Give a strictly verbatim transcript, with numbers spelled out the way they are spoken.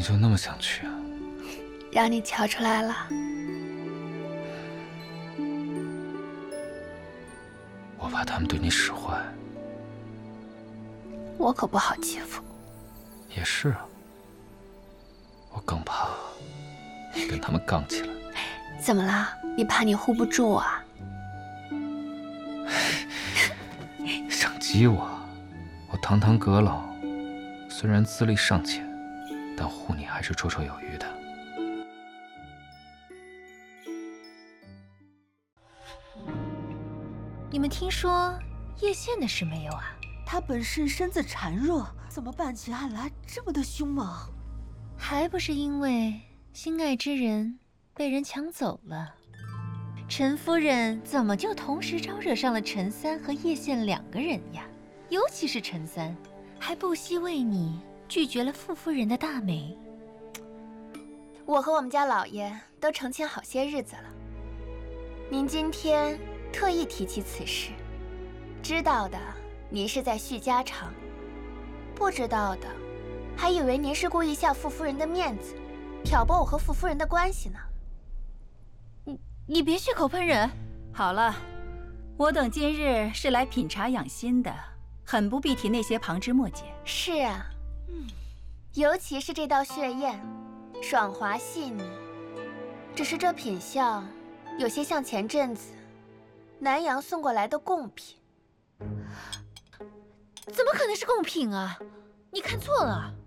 就那么想去啊？ 让你瞧出来了。 我怕他们对你使坏。 我可不好欺负。 也是啊，我更怕你跟他们杠起来。 怎么了？你怕你护不住啊？ 想激我？我堂堂阁老，虽然资历尚浅，但护你还是绰绰有余的。 你们听说叶县的事没有啊？ 他本是身子孱弱，怎么办起案来这么的凶猛？ 还不是因为心爱之人被人抢走了。陈夫人怎么就同时招惹上了陈三和叶县两个人呀？尤其是陈三，还不惜为你拒绝了傅夫人的大美。 我和我们家老爷都成亲好些日子了，您今天特意提起此事，知道的您是在续家常，不知道的还以为您是故意下傅夫人的面子，挑拨我和傅夫人的关系呢。 你你别血口喷人。 好了，我等今日是来品茶养心的，很不必提那些旁枝末节。 是啊，嗯，尤其是这道血燕，爽滑细腻。只是这品相，有些像前阵子南阳送过来的贡品。 怎么可能是贡品啊？你看错了。